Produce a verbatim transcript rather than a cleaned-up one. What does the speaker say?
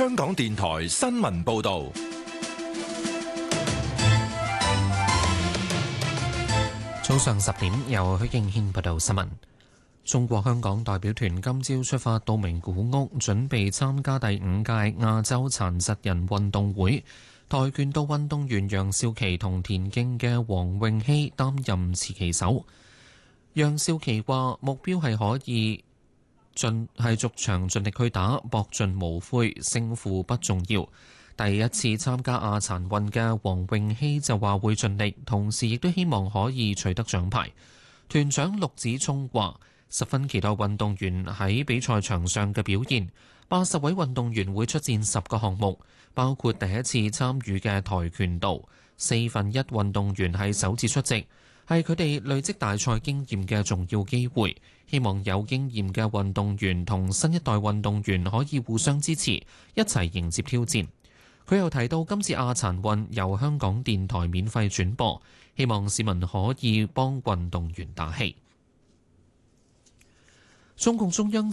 香港電台新聞報道。 早上十點，由許敬軒報道新聞。中國香港代表團今朝出發到名古屋，準備參加第五屆亞洲殘疾人運動會。跆拳道運動員楊少琪同田徑嘅黃詠希擔任持旗手。楊少琪話：目標係可以盡係逐場盡力去打，搏盡無悔，勝負不重要。第一次參加亞殘運嘅黃詠希就話會盡力，同時亦都希望可以取得獎牌。團長陸子聰話：十分期待運動員喺比賽場上嘅表現。八十位運動員會出戰十個項目，包括第一次參與嘅跆拳道。四分一運動員係首次出席，係佢哋累積大賽經驗嘅重要機會。希望有經驗嘅運動員同新一代運動員可以互相支持，一齊迎接挑戰。佢又提到今次亞殘運由香港電台免費轉播，希望市民可以幫運動員打氣。中共中央